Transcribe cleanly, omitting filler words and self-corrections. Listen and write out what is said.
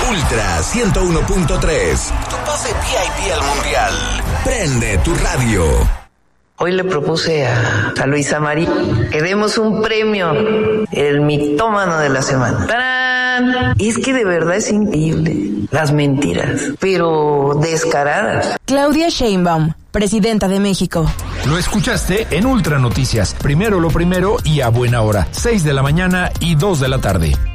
Ultra 101.3. Tu pase VIP al Mundial. Prende tu radio. Hoy le propuse a Luisa María que demos un premio, el mitómano de la semana. ¡Tarán! Es que de verdad es increíble las mentiras, pero descaradas. Claudia Sheinbaum, presidenta de México. Lo escuchaste en Ultra Noticias. Primero lo primero y a buena hora. 6 de la mañana y 2 de la tarde.